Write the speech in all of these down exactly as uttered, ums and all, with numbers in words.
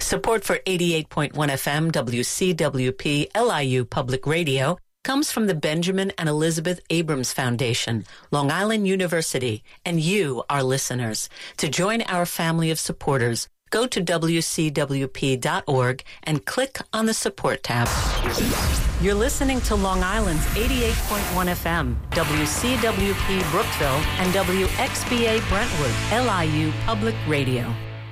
Support for eighty-eight point one F M W C W P L I U Public Radio comes from the Benjamin and Elizabeth Abrams Foundation, Long Island University, and you, our listeners. To join our family of supporters, go to W C W P dot org and click on the support tab. You're listening to Long Island's eighty-eight point one F M, W C W P Brookville, and W X B A Brentwood, L I U Public Radio.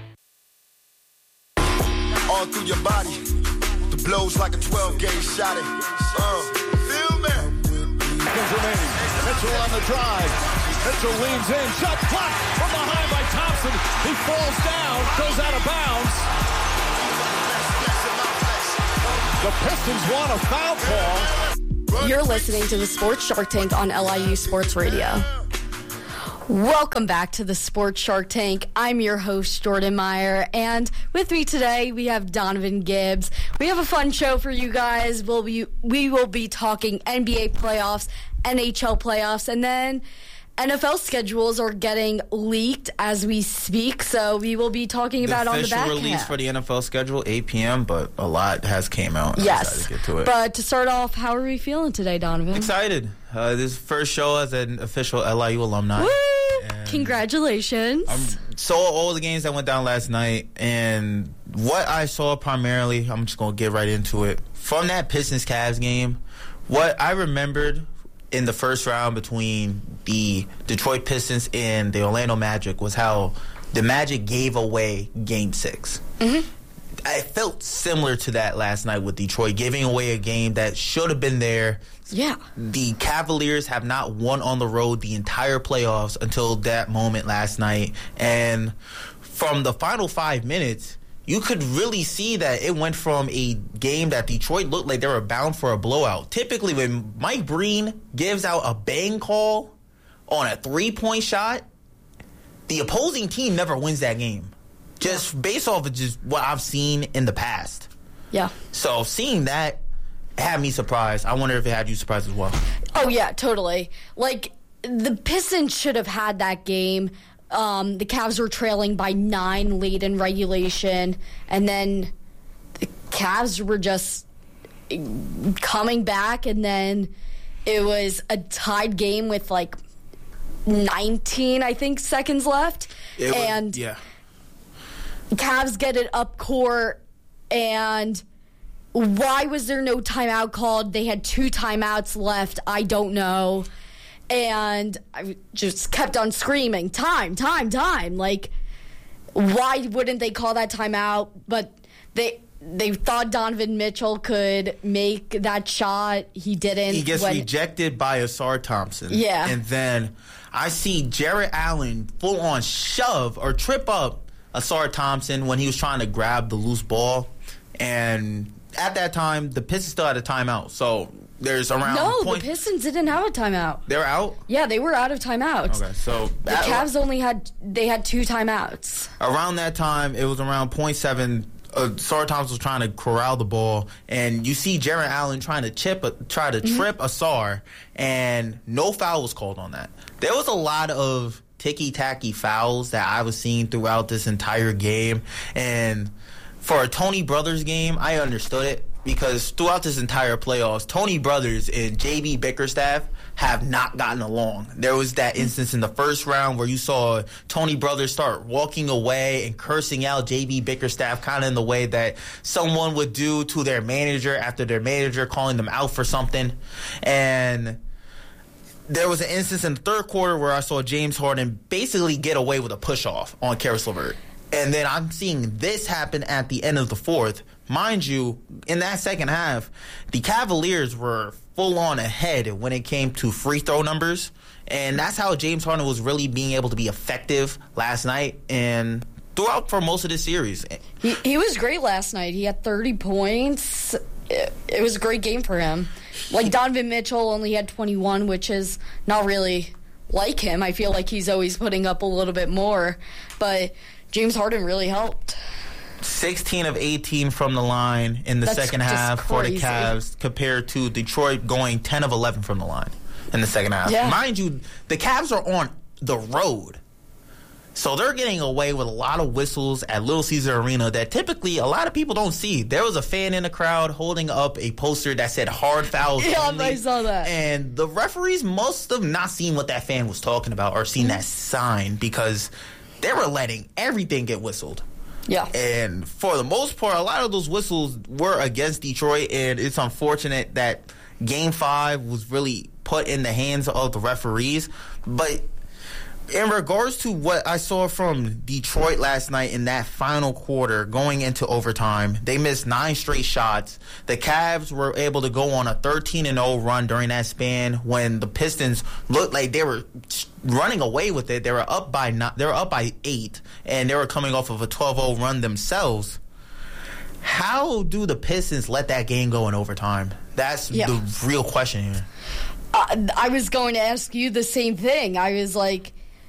All through your body, the blows like a twelve-gauge shot. It. Uh, feel me? Seconds remaining. Mitchell on the drive. Mitchell leans in. Shot blocked from behind by Thompson. He falls down, goes out of bounds. The Pistons want a foul call. You're listening to the Sports Shark Tank on L I U Sports Radio. Welcome back to the Sports Shark Tank. I'm your host, Jordan Meyer, and with me today we have Donovan Gibbs. We have a fun show for you guys. We'll be, we will be talking N B A playoffs, N H L playoffs, and then N F L schedules are getting leaked as we speak, so we will be talking about on the back The official release half. for the N F L schedule, eight p.m., but a lot has came out. Yes, to get to it. But to start off, how are we feeling today, Donovan? Excited. Uh, this is first show as an official L I U alumni. Woo! And Congratulations. I saw all the games that went down last night, and what I saw primarily, I'm just going to get right into it. From that Pistons-Cavs game, what I remembered in the first round between the Detroit Pistons and the Orlando Magic was how the Magic gave away Game six. Mm-hmm. I felt similar to that last night with Detroit, giving away a game that should have been there. Yeah. The Cavaliers have not won on the road the entire playoffs until that moment last night. And from the final five minutes, you could really see that it went from a game that Detroit looked like they were bound for a blowout. Typically, when Mike Breen gives out a bang call on a three-point shot, the opposing team never wins that game. Just based off of just what I've seen in the past. Yeah. So seeing that had me surprised. I wonder if it had you surprised as well. Oh, yeah, totally. Like, the Pistons should have had that game. Um, the Cavs were trailing by nine late in regulation, and then the Cavs were just coming back, and then it was a tied game with, like, nineteen, I think, seconds left. It was, and yeah. the Cavs get it up court, and why was there no timeout called? They had two timeouts left. I don't know. And I just kept on screaming, time, time, time. Like, why wouldn't they call that timeout? But they they thought Donovan Mitchell could make that shot. He didn't. He gets when, rejected by Asar Thompson. Yeah. And then I see Jarrett Allen full-on shove or trip up Asar Thompson when he was trying to grab the loose ball. And at that time, the Pistons still had a timeout. So there's around No, point- the Pistons didn't have a timeout. They were out? Yeah, they were out of timeouts. Okay, so The that- Cavs only had they had two timeouts. around that time, it was around point seven. Uh, Asar Thompson was trying to corral the ball, and you see Jarrett Allen trying to chip, a, try to Mm-hmm. trip Asar, and no foul was called on that. There was a lot of ticky-tacky fouls that I was seeing throughout this entire game, and for a Tony Brothers game, I understood it. Because throughout this entire playoffs, Tony Brothers and J B Bickerstaff have not gotten along. There was that instance in the first round where you saw Tony Brothers start walking away and cursing out J B Bickerstaff kind of in the way that someone would do to their manager after their manager calling them out for something. And there was an instance in the third quarter where I saw James Harden basically get away with a push-off on Karis LeVert. And then I'm seeing this happen at the end of the fourth. Mind you, in that second half, the Cavaliers were full-on ahead when it came to free throw numbers. And that's how James Harden was really being able to be effective last night and throughout for most of the series. He he was great last night. He had thirty points. It, it was a great game for him. Like, Donovan Mitchell only had twenty-one, which is not really like him. I feel like he's always putting up a little bit more. But James Harden really helped. sixteen of eighteen from the line in the That's second just half for the crazy. Cavs compared to Detroit going ten of eleven from the line in the second half. Yeah. Mind you, the Cavs are on the road. So they're getting away with a lot of whistles at Little Caesar Arena that typically a lot of people don't see. There was a fan in the crowd holding up a poster that said hard fouls yeah, only. I saw that. And the referees must have not seen what that fan was talking about or seen that sign because they were letting everything get whistled. Yeah. And for the most part, a lot of those whistles were against Detroit, and it's unfortunate that Game five was really put in the hands of the referees. But in regards to what I saw from Detroit last night in that final quarter going into overtime, they missed nine straight shots. The Cavs were able to go on a thirteen and oh run during that span when the Pistons looked like they were running away with it. They were up by not, they were up by eight, and they were coming off of a twelve oh run themselves. How do the Pistons let that game go in overtime? That's yeah. the real question here. Uh, I was going to ask you the same thing. I was like,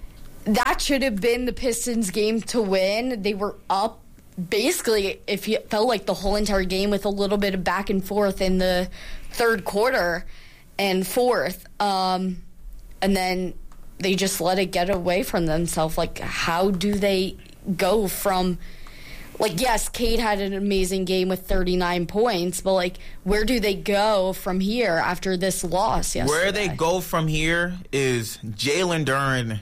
that should have been the Pistons' game to win. They were up basically, if you felt like the whole entire game with a little bit of back and forth in the third quarter and fourth. Um, and then they just let it get away from themselves. Like, how do they go from, like, yes, Cade had an amazing game with thirty-nine points, but, like, where do they go from here after this loss yesterday? Where they go from here is Jalen Duren.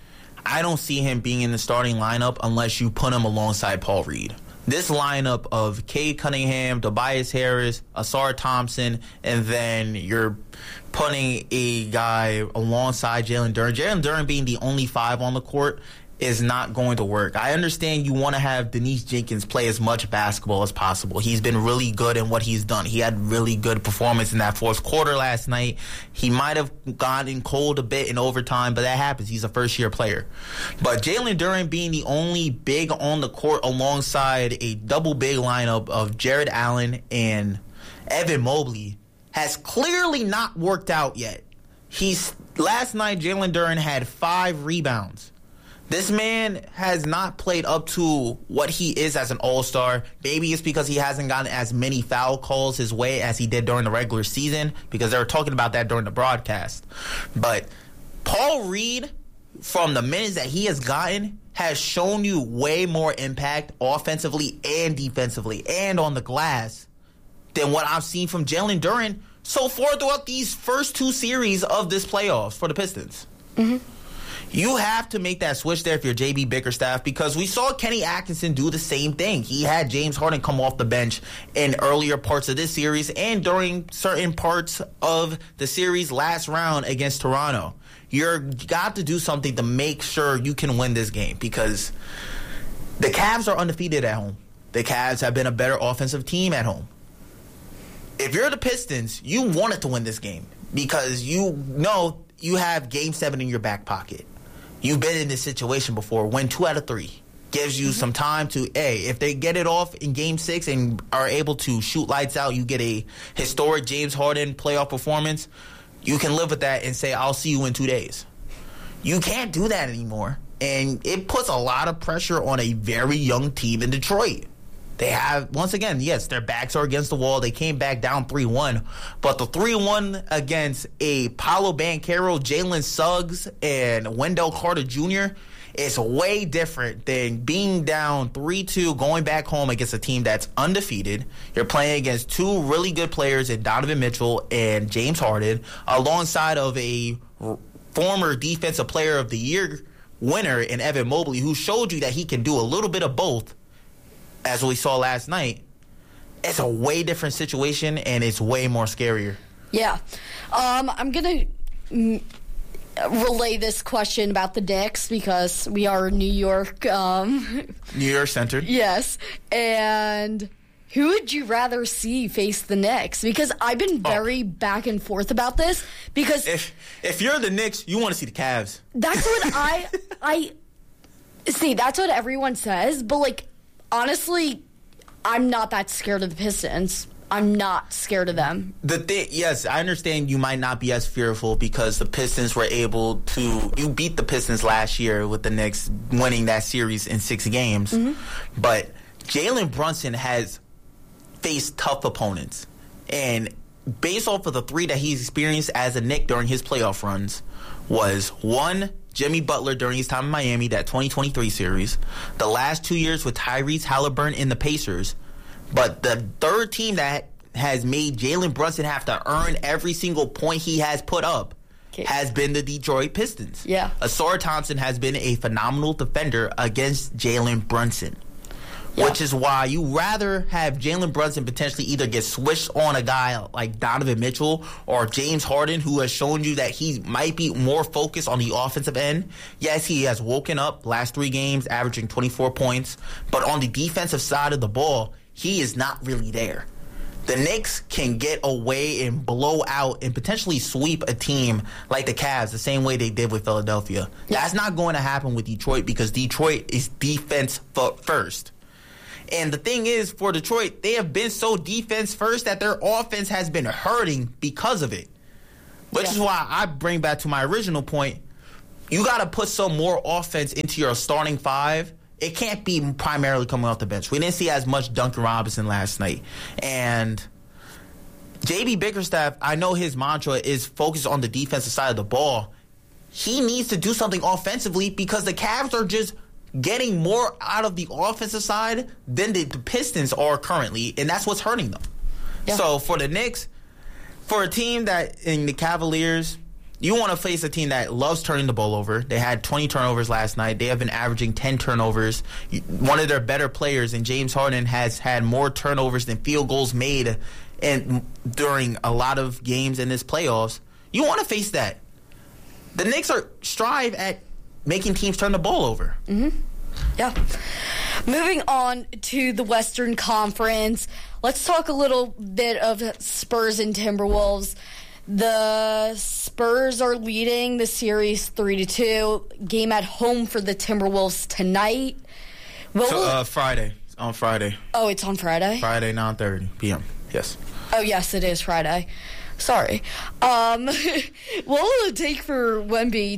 I don't see him being in the starting lineup unless you put him alongside Paul Reed. This lineup of Cade Cunningham, Tobias Harris, Asar Thompson, and then you're putting a guy alongside Jalen Duren. Jalen Duren being the only five on the court is not going to work. I understand you want to have Denise Jenkins play as much basketball as possible. He's been really good in what he's done. He had really good performance in that fourth quarter last night. He might have gotten cold a bit in overtime, but that happens. He's a first-year player. But Jalen Duren being the only big on the court alongside a double big lineup of Jared Allen and Evan Mobley has clearly not worked out yet. He's last night, Jalen Duren had five rebounds. This man has not played up to what he is as an all-star. Maybe it's because he hasn't gotten as many foul calls his way as he did during the regular season, because they were talking about that during the broadcast. But Paul Reed, from the minutes that he has gotten, has shown you way more impact offensively and defensively and on the glass than what I've seen from Jalen Duren so far throughout these first two series of this playoffs for the Pistons. Mm-hmm. You have to make that switch there if you're J B Bickerstaff, because we saw Kenny Atkinson do the same thing. He had James Harden come off the bench in earlier parts of this series and during certain parts of the series last round against Toronto. You're got to do something to make sure you can win this game, because the Cavs are undefeated at home. The Cavs have been a better offensive team at home. If you're the Pistons, you wanted to win this game because you know you have Game seven in your back pocket. You've been in this situation before. Win two out of three. Gives you mm-hmm. some time to, hey, if they get it off in Game six and are able to shoot lights out, you get a historic James Harden playoff performance, you can live with that and say, I'll see you in two days. You can't do that anymore. And it puts a lot of pressure on a very young team in Detroit. They have, once again, yes, their backs are against the wall. They came back down three one. But the three one against a Paolo Banchero, Jalen Suggs, and Wendell Carter Junior is way different than being down three two, going back home against a team that's undefeated. You're playing against two really good players in Donovan Mitchell and James Harden, alongside of a former Defensive Player of the Year winner in Evan Mobley, who showed you that he can do a little bit of both. As we saw last night, it's a way different situation, and it's way more scarier. Yeah. Um, I'm going to relay this question about the Knicks because we are New York. Um, New York centered. Yes. And who would you rather see face the Knicks? Because I've been very oh. back and forth about this. Because if if you're the Knicks, you want to see the Cavs. That's what I I see. That's what everyone says. But like, honestly, I'm not that scared of the Pistons. I'm not scared of them. The thing, yes, I understand you might not be as fearful because the Pistons were able to. You beat the Pistons last year with the Knicks winning that series in six games. Mm-hmm. But Jalen Brunson has faced tough opponents, and based off of the three that he's experienced as a Knick during his playoff runs, was one Jimmy Butler during his time in Miami, that twenty twenty-three series. The last two years with Tyrese Halliburton in the Pacers. But the third team that has made Jalen Brunson have to earn every single point he has put up okay. has been the Detroit Pistons. Yeah. Ausar Thompson has been a phenomenal defender against Jalen Brunson. Yeah. Which is why you rather have Jalen Brunson potentially either get switched on a guy like Donovan Mitchell or James Harden, who has shown you that he might be more focused on the offensive end. Yes, he has woken up last three games, averaging twenty-four points. But on the defensive side of the ball, he is not really there. The Knicks can get away and blow out and potentially sweep a team like the Cavs the same way they did with Philadelphia. Yeah. That's not going to happen with Detroit because Detroit is defense first. And the thing is, for Detroit, they have been so defense first that their offense has been hurting because of it. Which yeah. is why I bring back to my original point, you got to put some more offense into your starting five. It can't be primarily coming off the bench. We didn't see as much Duncan Robinson last night. And J B Bickerstaff, I know his mantra is focused on the defensive side of the ball. He needs to do something offensively because the Cavs are just getting more out of the offensive side than the, the Pistons are currently, and that's what's hurting them. Yeah. So for the Knicks, for a team that in the Cavaliers, you want to face a team that loves turning the ball over. They had twenty turnovers last night. They have been averaging ten turnovers. One of their better players, and James Harden, has had more turnovers than field goals made in, during a lot of games in this playoffs. You want to face that. The Knicks are strive at making teams turn the ball over. Mm-hmm. Yeah. Moving on to the Western Conference, let's talk a little bit of Spurs and Timberwolves. The Spurs are leading the series three to two. Game at home for the Timberwolves tonight. What so, uh, Friday. On Friday. Oh, it's on Friday? Friday, nine thirty p.m. Yes. Oh, yes, it is Friday. Sorry. Um, what will it take for Wemby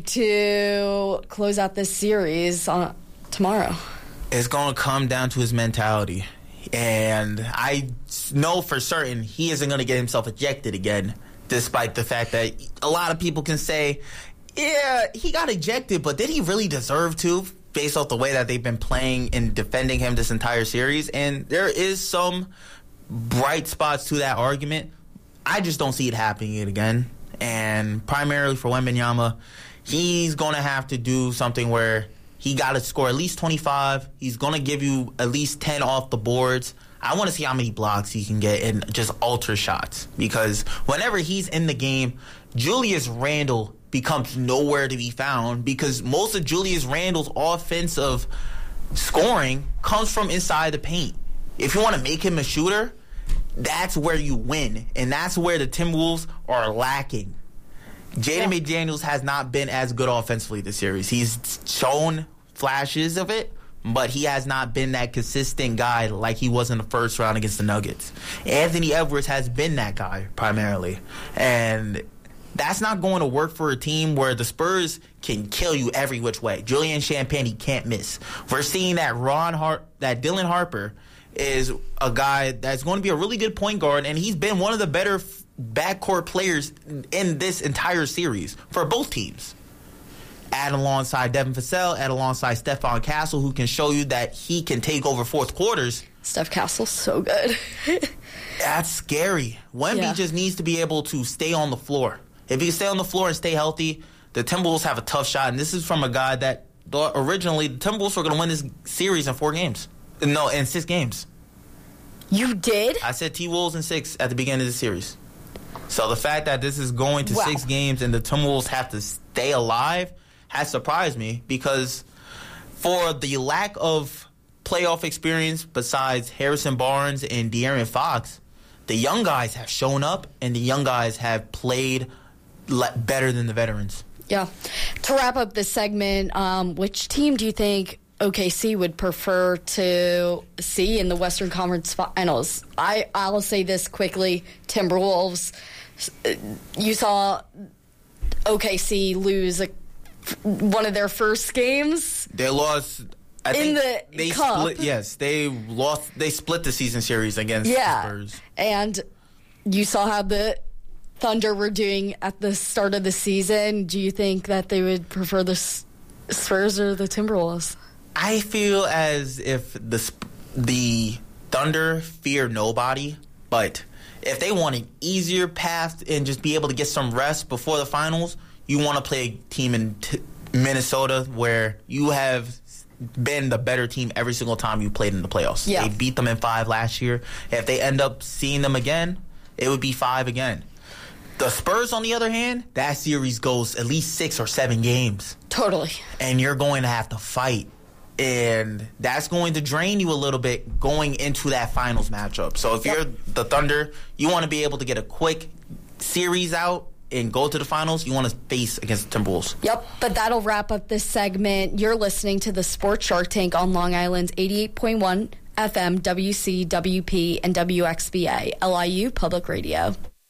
to close out this series on tomorrow? It's going to come down to his mentality. And I know for certain he isn't going to get himself ejected again, despite the fact that a lot of people can say, yeah, he got ejected, but did he really deserve to, based off the way that they've been playing and defending him this entire series? And there is some bright spots to that argument. I just don't see it happening again. And primarily for Wembanyama, he's going to have to do something where he got to score at least twenty-five. He's going to give you at least ten off the boards. I want to see how many blocks he can get and just alter shots. Because whenever he's in the game, Julius Randle becomes nowhere to be found because most of Julius Randle's offensive scoring comes from inside the paint. If you want to make him a shooter, that's where you win, and that's where the Timberwolves are lacking. Jaden yeah. McDaniels has not been as good offensively this series. He's shown flashes of it, but he has not been that consistent guy like he was in the first round against the Nuggets. Anthony Edwards has been that guy primarily, and that's not going to work for a team where the Spurs can kill you every which way. Julian Champagnie can't miss. We're seeing that Ron Har- that Dylan Harper is a guy that's going to be a really good point guard, and he's been one of the better f- backcourt players in this entire series for both teams. Add alongside Devin Vassell, add alongside Stephon Castle, who can show you that he can take over fourth quarters. Steph Castle's so good. That's scary. Wemby yeah. just needs to be able to stay on the floor. If he can stay on the floor and stay healthy, the Timberwolves have a tough shot. And this is from a guy that thought originally the Timberwolves were going to win this series in four games. No, in six games. You did? I said T-Wolves in six at the beginning of the series. So the fact that this is going to wow. six games and the Timberwolves have to stay alive has surprised me because for the lack of playoff experience besides Harrison Barnes and De'Aaron Fox, the young guys have shown up and the young guys have played better than the veterans. Yeah. To wrap up this segment, um, which team do you think O K C would prefer to see in the Western Conference Finals? I, I'll say this quickly. Timberwolves. You saw O K C lose a, one of their first games. They lost I in think the they cup. Split, yes, they lost. They split the season series against yeah. the Spurs. And you saw how the Thunder were doing at the start of the season, do you think that they would prefer the Spurs or the Timberwolves? I feel as if the the Thunder fear nobody, but if they want an easier path and just be able to get some rest before the finals, you want to play a team in t- Minnesota where you have been the better team every single time you played in the playoffs. Yeah. They beat them in five last year. If they end up seeing them again, it would be five again. The Spurs, on the other hand, that series goes at least six or seven games. Totally. And you're going to have to fight. And that's going to drain you a little bit going into that finals matchup. So if yep. you're the Thunder, you want to be able to get a quick series out and go to the finals. You want to face against the Timberwolves. Yep, but that'll wrap up this segment. You're listening to the Sports Shark Tank on Long Island's eighty-eight point one F M, W C W P, and W X B A, L I U Public Radio.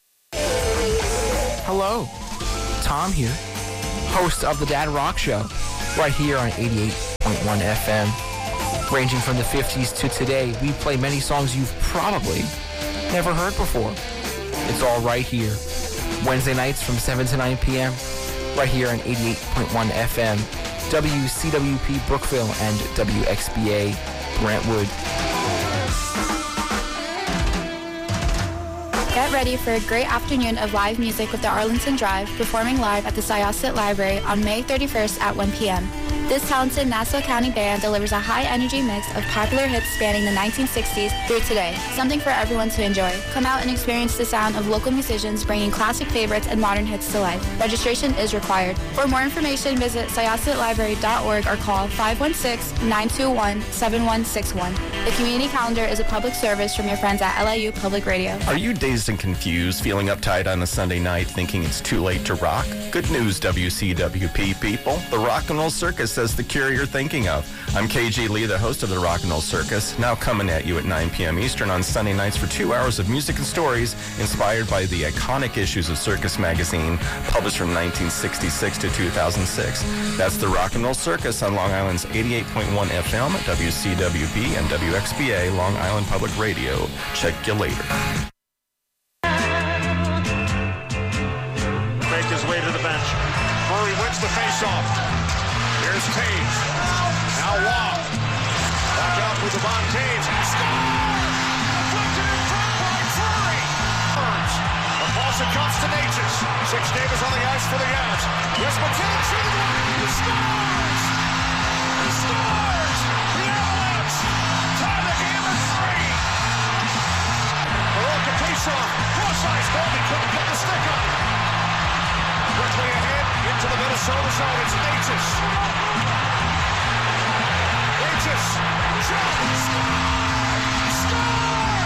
Hello, Tom here, host of the Dad Rock Show, right here on eighty-eight point one F M. Ranging from the fifties to today, we play many songs you've probably never heard before. It's all right here. Wednesday nights from seven to nine p.m., right here on eighty-eight point one F M, W C W P Brookville and W X B A Brentwood. Get ready for a great afternoon of live music with the Arlington Drive, performing live at the Syosset Library on May thirty-first at one p.m. This talented Nassau County band delivers a high-energy mix of popular hits spanning the nineteen sixties through today, something for everyone to enjoy. Come out and experience the sound of local musicians bringing classic favorites and modern hits to life. Registration is required. For more information, visit syosset library dot org or call five one six, nine two one, seven one six one. The community calendar is a public service from your friends at L I U Public Radio. Are you dazed and confused, feeling uptight on a Sunday night, thinking it's too late to rock? Good news, W C W P people. The Rock and Roll Circus says the cure you're thinking of. I'm K G Lee, the host of the Rock and Roll Circus, now coming at you at nine p.m. Eastern on Sunday nights for two hours of music and stories inspired by the iconic issues of Circus Magazine, published from nineteen sixty-six to two thousand six. That's the Rock and Roll Circus on Long Island's eighty-eight point one F M, W C W P, and W X B A, Long Island Public Radio. Check you later. Make his way to the bench. Murray wins the faceoff. Here's Taves. Now Wong. Back out with Devon Taves. Score! Deflected in front by Furry. The Boston comes to Natchez. Six Davis on the ice for the Avs. Here's McKinnon shooting the line. He scores! He scores! The Avalanche tie the game at three. Baroka faceoff. Cross-ice. Goldie couldn't get the stick on it. Quickly ahead into the Minnesota zone. It's Natchez. Natchez. Jones. Score!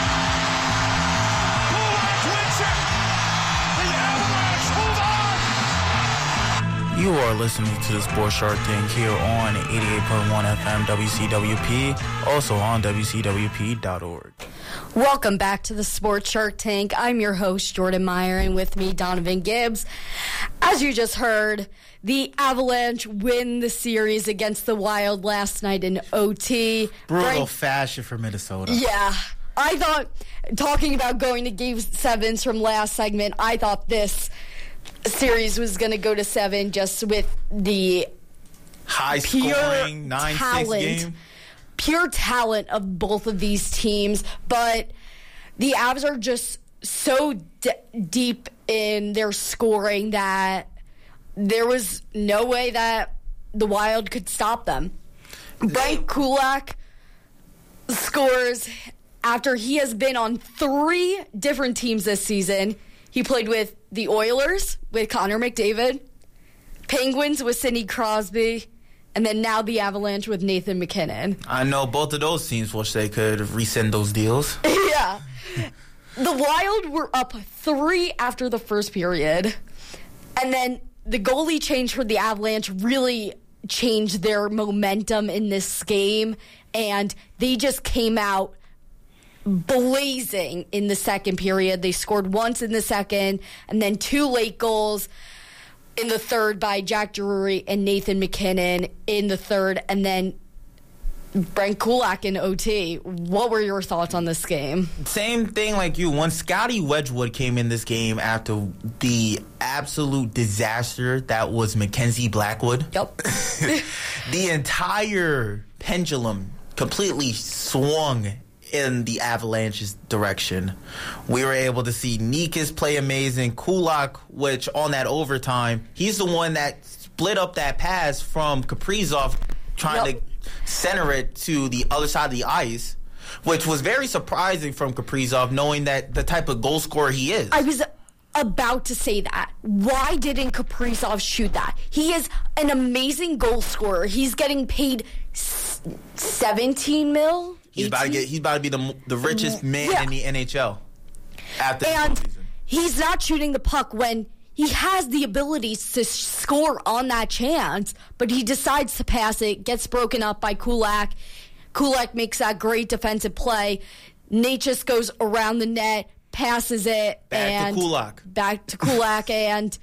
Kulak wins it. The Avalanche move on. You are listening to the Sports Shark Tank here on eighty-eight point one F M, W C W P, also on W C W P dot org. Welcome back to the Sports Shark Tank. I'm your host, Jordan Meyer, and with me, Donovan Gibbs. As you just heard, the Avalanche win the series against the Wild last night in O T. Brutal Frank- fashion for Minnesota. Yeah. I thought, talking about going to game sevens from last segment, I thought this series was going to go to seven just with the high-scoring nine six game. Pure talent of both of these teams, but the Avs are just so d- deep in their scoring that there was no way that the Wild could stop them. Frank Kulak scores after he has been on three different teams this season. He played with the Oilers with Connor McDavid, Penguins with Sidney Crosby, and then now the Avalanche with Nathan McKinnon. I know both of those teams wish they could rescind those deals. Yeah. The Wild were up three after the first period. And then the goalie change for the Avalanche really changed their momentum in this game. And they just came out blazing in the second period. They scored once in the second, and then two late goals in the third by Jack Drury and Nathan McKinnon in the third, and then Brent Kulak in O T. What were your thoughts on this game? Same thing like you. When Scotty Wedgwood came in this game after the absolute disaster that was Mackenzie Blackwood, Yep. the entire pendulum completely swung in the Avalanche's direction. We were able to see Nikas play amazing. Kulak, which on that overtime, he's the one that split up that pass from Kaprizov, trying Yep. to center it to the other side of the ice, which was very surprising from Kaprizov, knowing that the type of goal scorer he is. I was about to say that. Why didn't Kaprizov shoot that? He is an amazing goal scorer. He's getting paid s- seventeen mil. He's about to get. He's about to be the the richest man Yeah. in the N H L after And the season. he's not shooting the puck when he has the ability to score on that chance, but he decides to pass it, gets broken up by Kulak. Kulak makes that great defensive play. Nate just goes around the net, passes it, Back to and Kulak. back to Kulak, and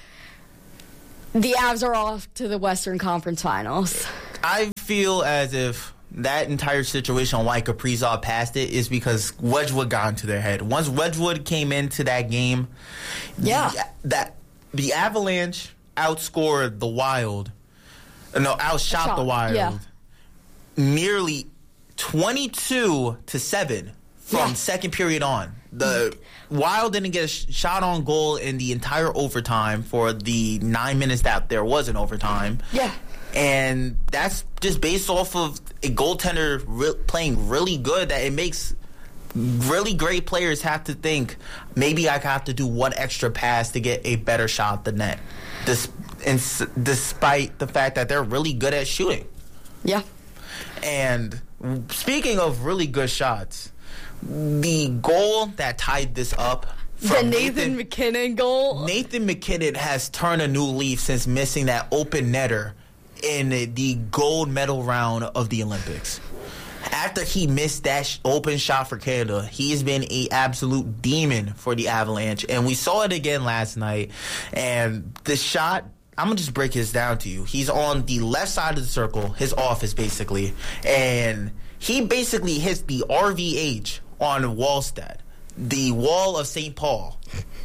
the Avs are off to the Western Conference Finals. I feel as if that entire situation on why Kaprizov passed it is because Wedgwood got into their head. Once Wedgwood came into that game, Yeah. the, that the Avalanche outscored the Wild. No, outshot Shot, the Wild. yeah. Nearly twenty-two to seven from Yeah. second period on. The Wild didn't get a sh- shot on goal in the entire overtime for the nine minutes that there was in overtime. Yeah. And that's just based off of a goaltender re- playing really good, that it makes really great players have to think, maybe I have to do one extra pass to get a better shot at the net, Dis- and s- despite the fact that they're really good at shooting. Yeah. And speaking of really good shots, the goal that tied this up The from Nathan, McKinnon goal. Nathan McKinnon has turned a new leaf since missing that open netter in the gold medal round of the Olympics. After he missed that sh- open shot for Canada, he has been an absolute demon for the Avalanche. And we saw it again last night. And the shot, I'm going to just break this down to you. He's on the left side of the circle, his office basically. And he basically hits the R V H on Wallstad, the wall of Saint Paul.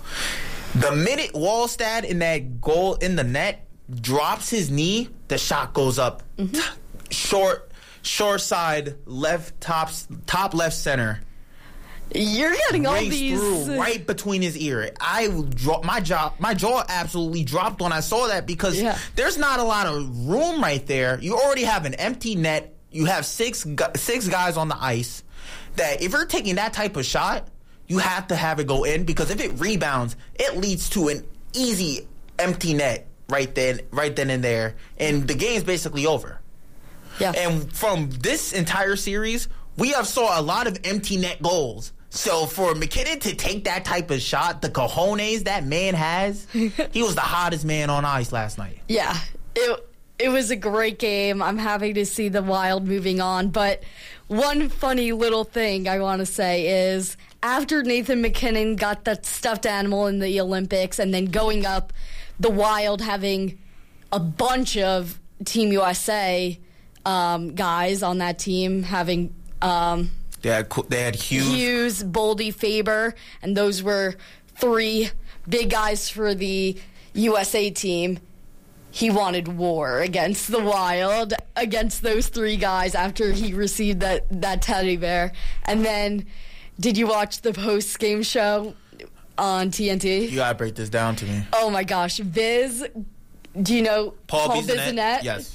The minute Wallstad in that goal in the net drops his knee, the shot goes up. Mm-hmm. T- short, short side, left, top, top left center. You're getting all Rings these. through right between his ear. I dro- my jaw, my jaw absolutely dropped when I saw that, because Yeah. there's not a lot of room right there. You already have an empty net. You have six gu- six guys on the ice. That if you're taking that type of shot, you have to have it go in, because if it rebounds, it leads to an easy empty net right then, right then and there, and the game's basically over. Yeah. And from this entire series, we have saw a lot of empty net goals. So for McKinnon to take that type of shot, the cojones that man has, he was the hottest man on ice last night. Yeah, it it was a great game. I'm happy to see the Wild moving on. But one funny little thing I want to say is, after Nathan McKinnon got that stuffed animal in the Olympics, and then going up, the Wild having a bunch of Team U S A um, guys on that team, having um, They had, they had Hughes. Hughes, Boldy, Faber, and those were three big guys for the U S A team. He wanted war against the Wild, against those three guys after he received that, that teddy bear. And then, did you watch the post-game show on T N T? You gotta break this down to me. Oh my gosh, Viz, do you know Paul, Paul Bissonnette? Bissonnette? Yes.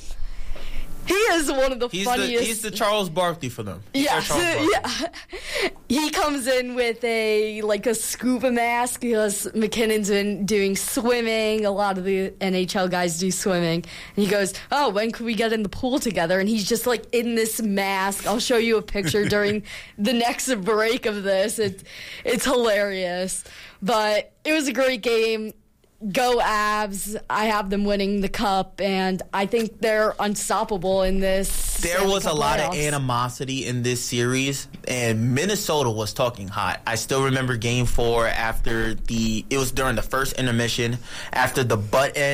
He is one of the He's the, funniest. he's the Charles Barkley for them. He's their Yes, Charles Barkley. yeah. He comes in with a like a scuba mask because McKinnon's been doing swimming. A lot of the N H L guys do swimming. And he goes, "Oh, when can we get in the pool together?" And he's just like in this mask. I'll show you a picture during the next break of this. It's it's hilarious. But it was a great game. Go Avs. I have them winning the cup, and I think they're unstoppable in this. There Stanley was a Cup lot of playoffs. animosity in this series, and Minnesota was talking hot. I still remember game four after the, it was during the first intermission, after the butt end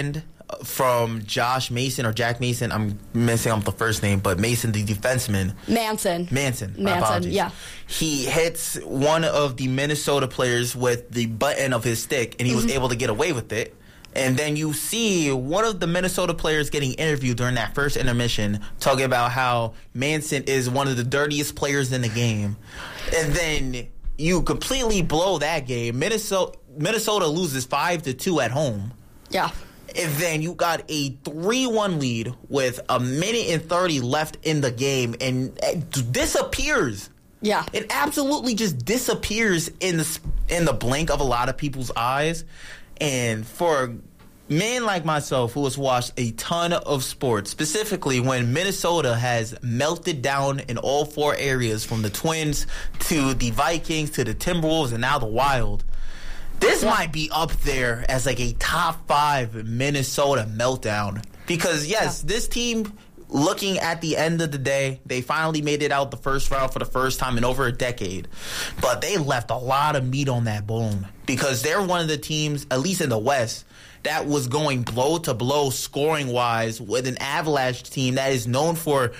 from Josh Mason or Jack Mason. I'm messing up the first name, but Mason, the defenseman. Manson. Manson. My Manson, apologies. yeah. He hits one of the Minnesota players with the button of his stick, and he mm-hmm. was able to get away with it. And then you see one of the Minnesota players getting interviewed during that first intermission talking about how Manson is one of the dirtiest players in the game. And then you completely blow that game. Minnesota Minnesota loses five to two at home. Yeah. And then you got a three one lead with a minute and thirty left in the game, and it disappears. Yeah. It absolutely just disappears in the, in the blink of a lot of people's eyes. And for a man like myself who has watched a ton of sports, specifically when Minnesota has melted down in all four areas, from the Twins to the Vikings to the Timberwolves and now the Wild, this yeah. might be up there as like a top five Minnesota meltdown. Because, yes, yeah. this team, looking at the end of the day, they finally made it out the first round for the first time in over a decade. But they left a lot of meat on that bone because they're one of the teams, at least in the West, that was going blow to blow scoring-wise with an Avalanche team that is known for